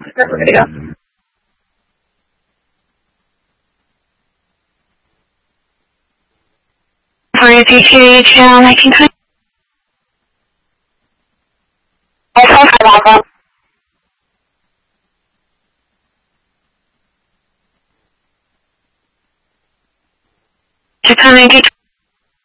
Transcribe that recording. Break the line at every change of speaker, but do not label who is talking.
We're going to go. For your PTA channel, I can cut. To come and get